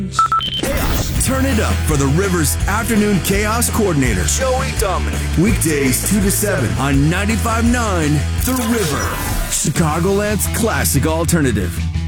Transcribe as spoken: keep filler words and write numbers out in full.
Turn it up for the Rivers Afternoon Chaos Coordinator, Joey Dominic. Weekdays two to seven on ninety-five point nine The River, Chicagoland's classic alternative.